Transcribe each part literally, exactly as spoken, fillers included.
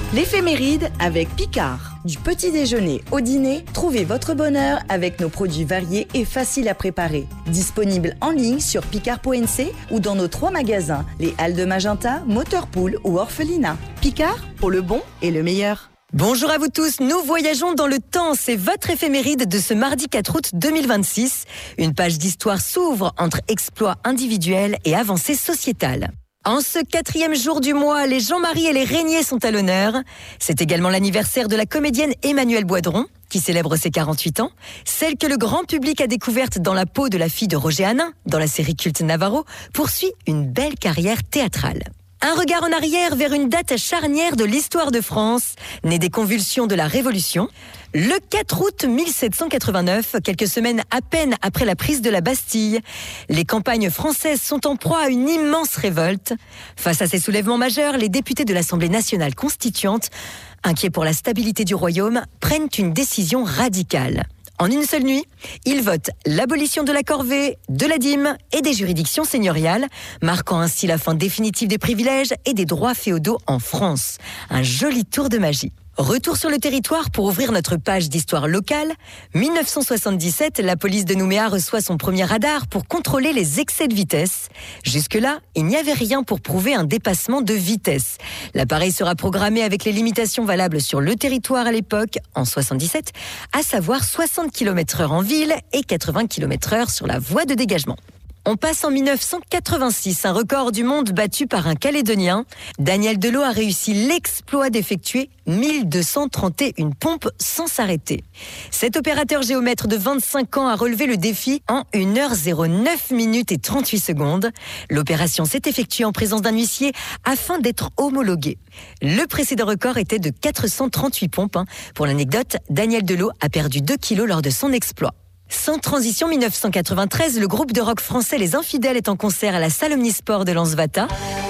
L'éphéméride avec Picard. Du petit déjeuner au dîner, trouvez votre bonheur avec nos produits variés et faciles à préparer. Disponibles en ligne sur picard point n c ou dans nos trois magasins, les Halles de Magenta, Motorpool ou Orphelinat. Picard, pour le bon et le meilleur. Bonjour à vous tous, nous voyageons dans le temps, c'est votre éphéméride de ce mardi quatre août deux mille vingt-six. Une page d'histoire s'ouvre entre exploits individuels et avancées sociétales. En ce quatrième jour du mois, les Jean-Marie et les Régnier sont à l'honneur. C'est également l'anniversaire de la comédienne Emmanuelle Boidron, qui célèbre ses quarante-huit ans. Celle que le grand public a découverte dans la peau de la fille de Roger Hanin, dans la série culte Navarro, poursuit une belle carrière théâtrale. Un regard en arrière vers une date charnière de l'histoire de France, née des convulsions de la Révolution. Le quatre août mille sept cent quatre-vingt-neuf, quelques semaines à peine après la prise de la Bastille, les campagnes françaises sont en proie à une immense révolte. Face à ces soulèvements majeurs, les députés de l'Assemblée nationale constituante, inquiets pour la stabilité du royaume, prennent une décision radicale. En une seule nuit, ils votent l'abolition de la corvée, de la dîme et des juridictions seigneuriales, marquant ainsi la fin définitive des privilèges et des droits féodaux en France. Un joli tour de magie. Retour sur le territoire pour ouvrir notre page d'histoire locale. dix-neuf cent soixante-dix-sept, la police de Nouméa reçoit son premier radar pour contrôler les excès de vitesse. Jusque-là, il n'y avait rien pour prouver un dépassement de vitesse. L'appareil sera programmé avec les limitations valables sur le territoire à l'époque, en soixante-dix-sept, à savoir soixante kilomètres heure en ville et quatre-vingts kilomètres heure sur la voie de dégagement. On passe en dix-neuf cent quatre-vingt-six, un record du monde battu par un Calédonien. Daniel Delot a réussi l'exploit d'effectuer mille deux cent trente et une pompes sans s'arrêter. Cet opérateur géomètre de vingt-cinq ans a relevé le défi en une heure zéro neuf minutes et trente-huit secondes. L'opération s'est effectuée en présence d'un huissier afin d'être homologué. Le précédent record était de quatre cent trente-huit pompes. Pour l'anecdote, Daniel Delot a perdu deux kilos lors de son exploit. Sans transition, dix-neuf cent quatre-vingt-treize, le groupe de rock français Les Infidèles est en concert à la salle Omnisport de Lansvata.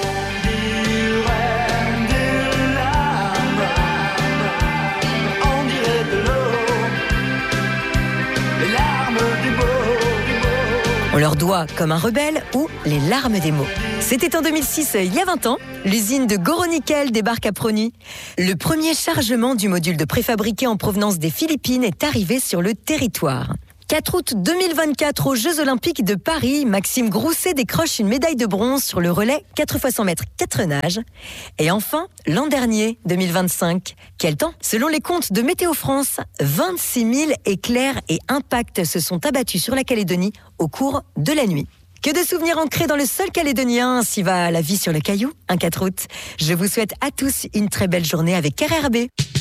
On leur doit Comme un rebelle ou Les larmes des mots. C'était en deux mille six, il y a vingt ans, l'usine de Goro-Nickel débarque à Prony. Le premier chargement du module de préfabriqué en provenance des Philippines est arrivé sur le territoire. quatre août deux mille vingt-quatre, aux Jeux Olympiques de Paris, Maxime Grousset décroche une médaille de bronze sur le relais quatre fois cent mètres quatre nages. Et enfin, l'an dernier, deux mille vingt-cinq, quel temps ? Selon les comptes de Météo France, vingt-six mille éclairs et impacts se sont abattus sur la Calédonie au cours de la nuit. Que de souvenirs ancrés dans le sol calédonien, ainsi va la vie sur le caillou, un quatre août. Je vous souhaite à tous une très belle journée avec R R B.